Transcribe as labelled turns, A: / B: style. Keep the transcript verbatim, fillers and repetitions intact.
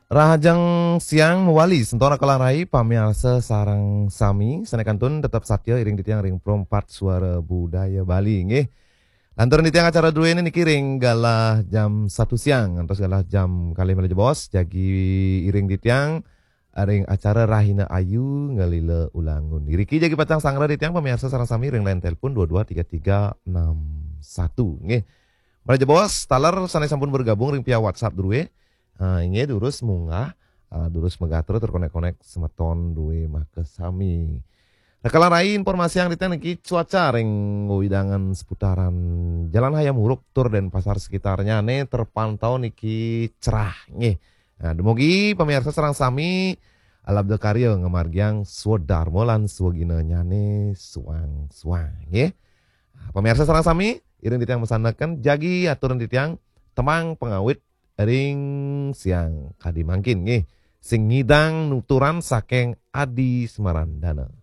A: Rahajang siang mewali sentona kalarai pamiarsa sarang sami sanekantun tetap satya iring ditiang ring prompat suara budaya Bali nggih. Lantaran ditiang acara dua ini niki ring galah jam satu siang terus galah jam kali mele bos jagi iring ditiang ring acara Rahina Ayu ngalile ulangun. Iriki jagi pacang sangra ditiang pamiarsa sarang sami ring lain telepon dua dua tiga tiga enam satu nggih. Mele bos talar sanai sampun bergabung ring via WhatsApp dulu. Uh, ini durus munggah, uh, durus megatro terkonek-konek semeton duwe make sami. Nah kalau rai informasi yang ditanya ki cuaca ring widangan seputaran Jalan Hayam Huruk Tur dan pasar sekitarnya nih terpantau niki cerah nih. Nah demogi pemirsa serang sami alabda karya ngemargiang swodar molan swagina nyane suang suang ya. Nah, pemirsa serang sami iring ditiang mesanakan jagi aturan ditiang temang pengawit ring siang kadi mangkin nggih sing ngidang nuturan saking Adi Semarandana.